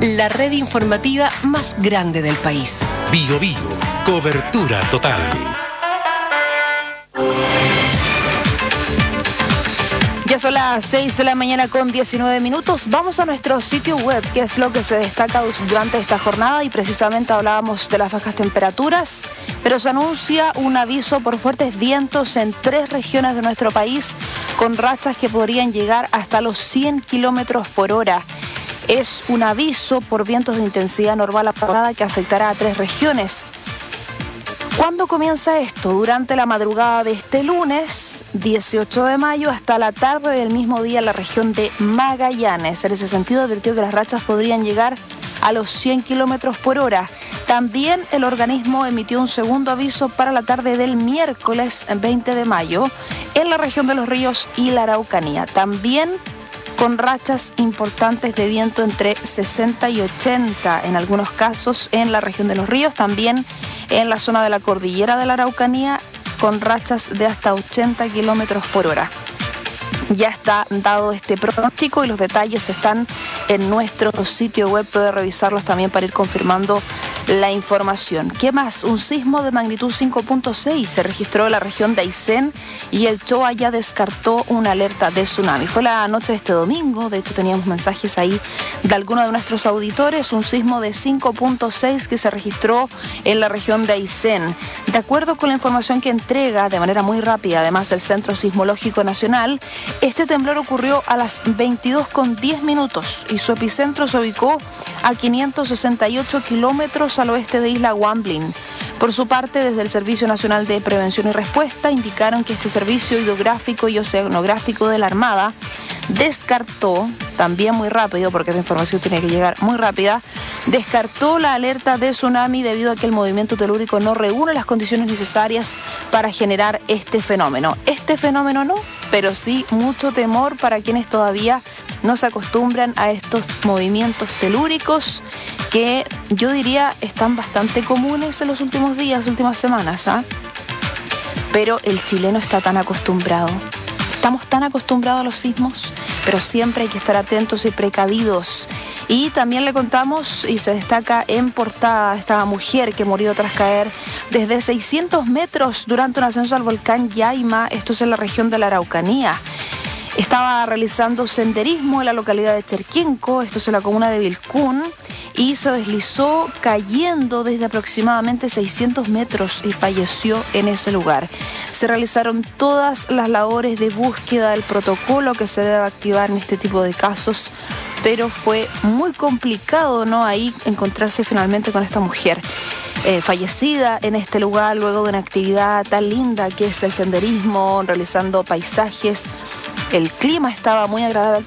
la red informativa más grande del país. Bio Bio, cobertura total. Ya son las 6 de la mañana con 19 minutos. Vamos a nuestro sitio web, que es lo que se destaca durante esta jornada, y precisamente hablábamos de las bajas temperaturas, pero se anuncia un aviso por fuertes vientos en 3 regiones de nuestro país, con rachas que podrían llegar hasta los 100 kilómetros por hora. Es un aviso por vientos de intensidad normal apagada que afectará a 3 regiones. ¿Cuándo comienza esto? Durante la madrugada de este lunes, 18 de mayo, hasta la tarde del mismo día en la región de Magallanes. En ese sentido, advirtió que las rachas podrían llegar a los 100 kilómetros por hora. También el organismo emitió un segundo aviso para la tarde del miércoles 20 de mayo en la región de Los Ríos y la Araucanía. También con rachas importantes de viento entre 60 y 80 en algunos casos en la región de Los Ríos, también en la zona de la cordillera de la Araucanía, con rachas de hasta 80 kilómetros por hora. Ya está dado este pronóstico y los detalles están en nuestro sitio web. Puede revisarlos también para ir confirmando la información. ¿Qué más? Un sismo de magnitud 5.6 se registró en la región de Aysén y el CHOA ya descartó una alerta de tsunami. Fue la noche de este domingo, de hecho teníamos mensajes ahí de algunos de nuestros auditores. Un sismo de 5.6 que se registró en la región de Aysén. De acuerdo con la información que entrega de manera muy rápida, además el Centro Sismológico Nacional, este temblor ocurrió a las 22:10 y su epicentro se ubicó a 568 kilómetros al oeste de Isla Guamblin. Por su parte, desde el Servicio Nacional de Prevención y Respuesta indicaron que este servicio hidrográfico y oceanográfico de la Armada descartó, también muy rápido, porque esa información tiene que llegar muy rápida, descartó la alerta de tsunami debido a que el movimiento telúrico no reúne las condiciones necesarias para generar este fenómeno. Este fenómeno no, pero sí mucho temor para quienes todavía no se acostumbran a estos movimientos telúricos que yo diría están bastante comunes en los últimos días, últimas semanas, ¿ah? Pero el chileno está tan acostumbrado. Estamos tan acostumbrados a los sismos, pero siempre hay que estar atentos y precavidos. Y también le contamos, y se destaca en portada, esta mujer que murió tras caer desde 600 metros durante un ascenso al volcán Yaima. Esto es en la región de la Araucanía. Estaba realizando senderismo en la localidad de Cherquenco, esto es en la comuna de Vilcún, y se deslizó cayendo desde aproximadamente 600 metros y falleció en ese lugar. Se realizaron todas las labores de búsqueda del protocolo que se debe activar en este tipo de casos, pero fue muy complicado, ¿no?, ahí encontrarse finalmente con esta mujer fallecida en este lugar luego de una actividad tan linda que es el senderismo, realizando paisajes. El clima estaba muy agradable.